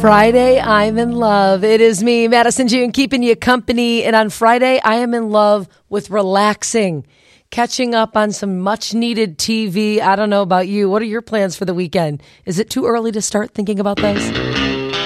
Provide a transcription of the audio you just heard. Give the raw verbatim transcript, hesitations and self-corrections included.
Friday, I'm in love. It is me, Madison June, keeping you company. And on Friday, I am in love with relaxing, catching up on some much needed T V. I don't know about you. What are your plans for the weekend? Is it too early to start thinking about those?